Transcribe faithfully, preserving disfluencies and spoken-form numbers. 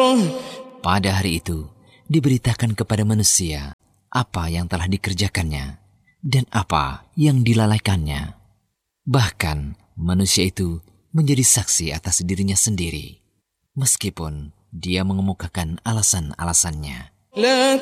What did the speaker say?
Pada hari itu, diberitakan kepada manusia apa yang telah dikerjakannya dan apa yang dilalaikannya. Bahkan manusia itu menjadi saksi atas dirinya sendiri, meskipun dia mengemukakan alasan-alasannya.